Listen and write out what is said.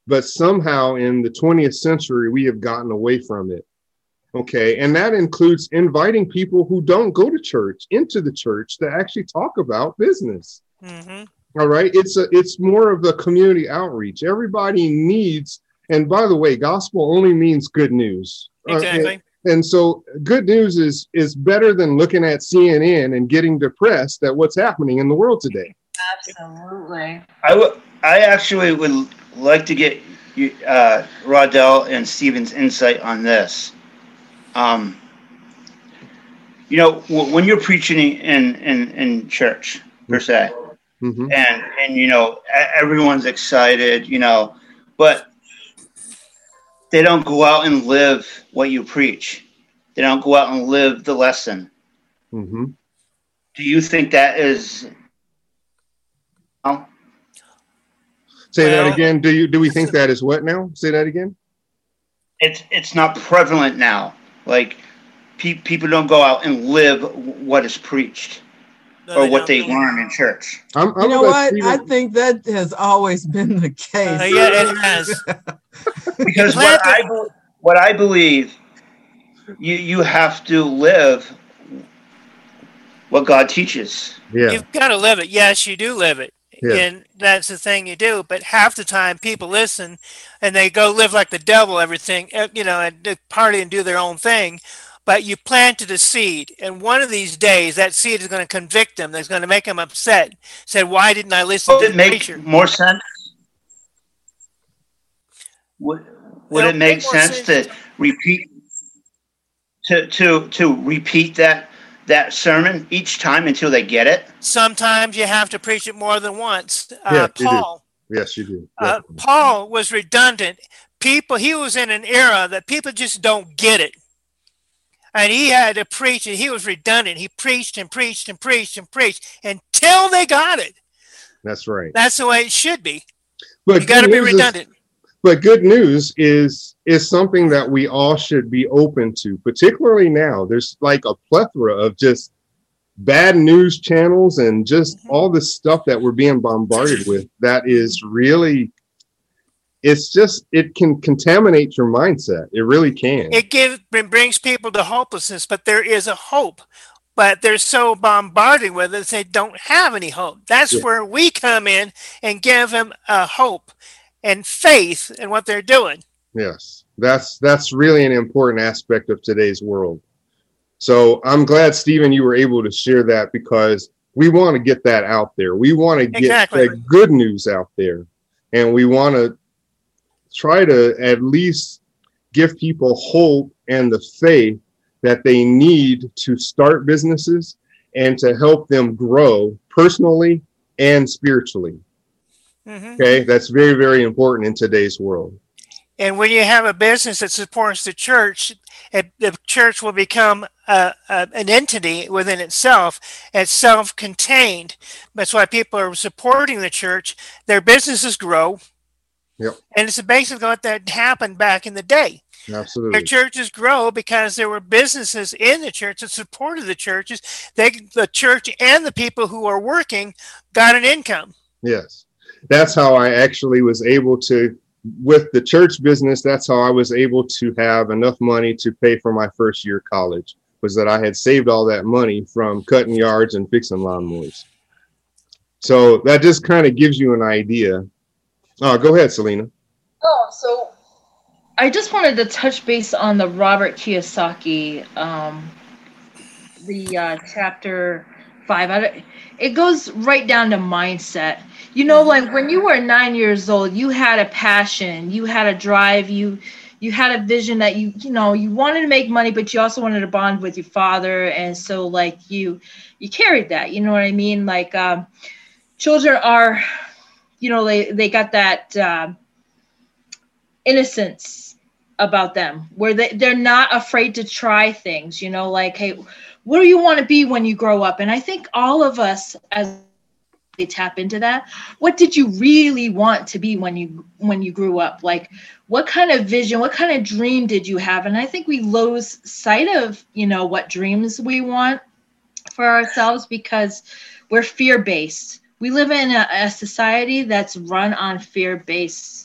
but somehow in the 20th century, we have gotten away from it. Okay. And that includes inviting people who don't go to church into the church to actually talk about business. Mm-hmm. All right. It's more of a community outreach. Everybody needs, and by the way, gospel only means good news. Exactly. And so good news is better than looking at CNN and getting depressed at what's happening in the world today. Absolutely. I actually would like to get you, Rodell and Stephen's insight on this. You know, when you're preaching in church per se, mm-hmm. and you know everyone's excited, you know, but they don't go out and live what you preach. They don't go out and live the lesson. Mm-hmm. Do you think that is? Say that again. Do we think that is what now? Say that again. It's not prevalent now. Like people don't go out and live what is preached or what they learn in church. You know what? I think that has always been the case. Yeah, it has. Because what I believe, you have to live what God teaches. Yeah. You've got to live it. Yes, you do live it. Yeah. And that's the thing you do. But half the time people listen and they go live like the devil, everything, you know, and party and do their own thing. But you planted a seed. And one of these days, that seed is going to convict them. That's going to make them upset. Said, why didn't I listen to the preacher? Would it make more sense? Would it make sense to repeat to repeat that sermon each time until they get it? Sometimes you have to preach it more than once. Paul. Yes, you do. Paul was redundant. He was in an era that people just don't get it. And he had to preach it. He was redundant. He preached and preached and preached and preached until they got it. That's right. That's the way it should be. But you got to be redundant. But good news is something that we all should be open to, particularly now. There's like a plethora of just bad news channels and just all this stuff that we're being bombarded with that is really, it can contaminate your mindset. It really can. It brings people to hopelessness, but there is a hope. But they're so bombarded with it, they don't have any hope. That's where we come in and give them a hope and faith in what they're doing. Yes, that's really an important aspect of today's world. So I'm glad, Stephen, you were able to share that because we want to get that out there. We want to get the good news out there. And we want to try to at least give people hope and the faith that they need to start businesses and to help them grow personally and spiritually. Mm-hmm. Okay, that's very, very important in today's world. And when you have a business that supports the church, the church will become an entity within itself. It's self-contained. That's why people are supporting the church. Their businesses grow. Yep. And it's basically what that happened back in the day. Absolutely. Their churches grow because there were businesses in the church that supported the churches. The church and the people who are working got an income. Yes. That's how I actually was able to, with the church business, that's how I was able to have enough money to pay for my first year of college, was that I had saved all that money from cutting yards and fixing lawnmowers. So that just kind of gives you an idea. Oh, go ahead, Selena. Oh, so I just wanted to touch base on the Robert Kiyosaki, the chapter 5. It goes right down to mindset. You know, like when you were 9 years old, you had a passion, you had a drive, you had a vision that you wanted to make money, but you also wanted to bond with your father. And so like you carried that, you know what I mean? Like children are, they got that innocence about them where they're not afraid to try things, like, hey, what do you want to be when you grow up? And I think all of us, as they tap into that, what did you really want to be when you grew up? Like, what kind of vision, what kind of dream did you have? And I think we lose sight of, what dreams we want for ourselves because we're fear-based. We live in a society that's run on fear-based